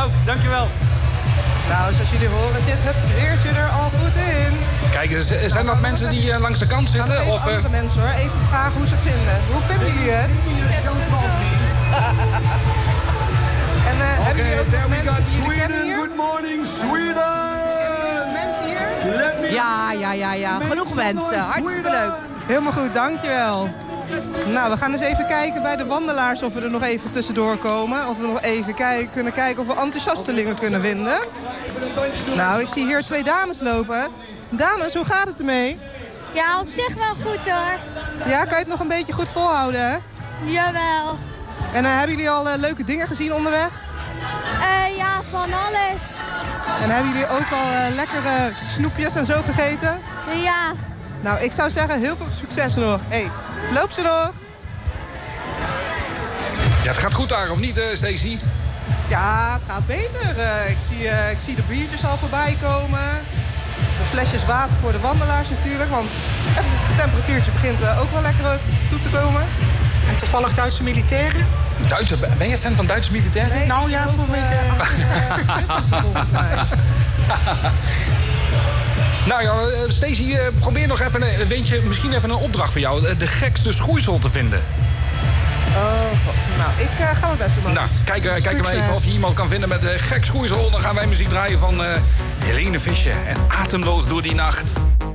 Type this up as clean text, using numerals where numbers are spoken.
ook, dankjewel. Nou, zoals jullie horen zit het sfeertje er al goed in. Kijk, zijn dat mensen die langs de kant zitten? Of andere mensen hoor, even vragen hoe ze het vinden. Hoe vinden jullie het? En hebben jullie ook nog mensen die jullie kennen hier? Good morning, Sweden! Mensen hier? Ja. Genoeg mensen. Hartstikke leuk. Helemaal goed, dankjewel. Nou, we gaan eens even kijken bij de wandelaars of we er nog even tussendoor komen. Of we nog even kunnen kijken of we enthousiastelingen kunnen vinden. Nou, ik zie hier 2 dames lopen. Dames, hoe gaat het ermee? Ja, op zich wel goed hoor. Ja, kan je het nog een beetje goed volhouden, hè? Jawel. En hebben jullie al leuke dingen gezien onderweg? Ja, van alles. En hebben jullie ook al lekkere snoepjes en zo gegeten? Ja. Nou, ik zou zeggen, heel veel succes nog. Hey, loop ze nog! Ja, het gaat goed daar, of niet, Stacey? Ja, het gaat beter. Ik zie de biertjes al voorbij komen. De flesjes water voor de wandelaars natuurlijk. Want het temperatuurtje begint ook wel lekker toe te komen. En toevallig Duitse militairen? Ben je fan van Duitse militairen? Nee, nou ja, volgens mij. Nou ja, Stacey, probeer nog even misschien even een opdracht voor jou. De gekste schoeisel te vinden. Oh god, nou, ik ga mijn best doen. Nou, kijk maar even of je iemand kan vinden met een gek schoeisel. Dan gaan wij muziek draaien van Helene Fischer en Atemloos door die nacht.